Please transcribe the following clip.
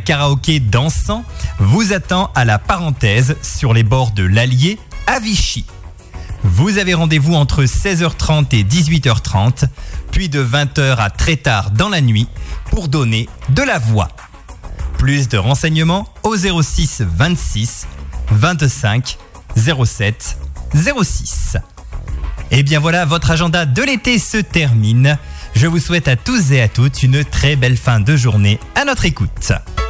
karaoké dansant vous attend à la Parenthèse sur les bords de l'Allier à Vichy. Vous avez rendez-vous entre 16h30 et 18h30, puis de 20h à très tard dans la nuit pour donner de la voix. Plus de renseignements au 06 26 25 07 06. Et bien voilà, votre agenda de l'été se termine. Je vous souhaite à tous et à toutes une très belle fin de journée à notre écoute.